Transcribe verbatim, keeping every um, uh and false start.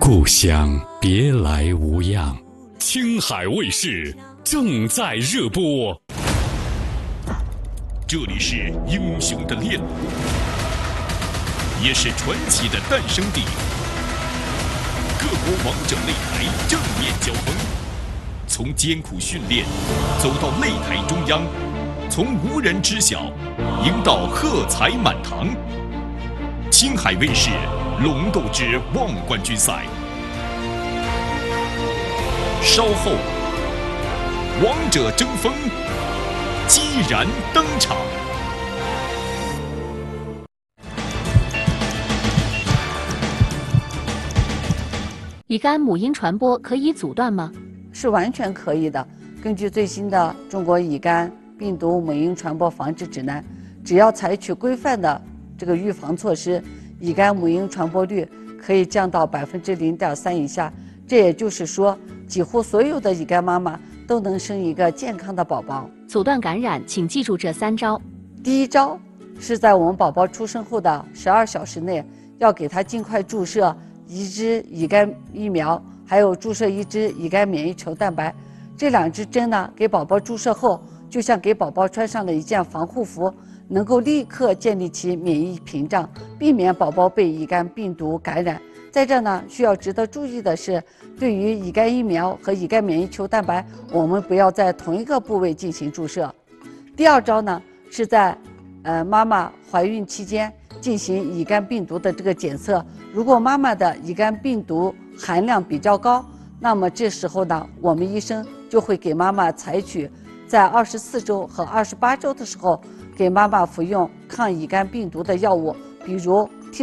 故乡别来无恙，青海卫视正在热播。 这里是英雄的练路，也是传奇的诞生地。各国王者擂台正面交锋，从艰苦训练走到擂台中央，从无人知晓赢到喝彩满堂。青海卫视龙斗之望冠军赛，稍后王者争锋激然登场。 乙肝母婴传播可以阻断吗？ 是完全可以的。根据最新的《中国乙肝病毒母婴传播防治指南》，只要采取规范的这个预防措施，乙肝母婴传播率可以降到百分之零点三以下。这也就是说，几乎所有的乙肝妈妈都能生一个健康的宝宝。 阻断感染，请记住这三招。 第一招是在我们宝宝出生后的十二小时内，要给他尽快注射一支乙肝疫苗，还有注射一支乙肝免疫球蛋白。这两支针呢，给宝宝注射后，就像给宝宝穿上了一件防护服，能够立刻建立起免疫屏障，避免宝宝被乙肝病毒感染。在这呢，需要值得注意的是，对于乙肝疫苗和乙肝免疫球蛋白，我们不要在同一个部位进行注射。第二招呢，是在呃妈妈怀孕期间进行乙肝病毒的这个检测。如果妈妈的乙肝病毒含量比较高，那么这时候呢，我们医生就会给妈妈采取在二十四周和二十八周的时候，给妈妈服用抗乙肝病毒的药物，比如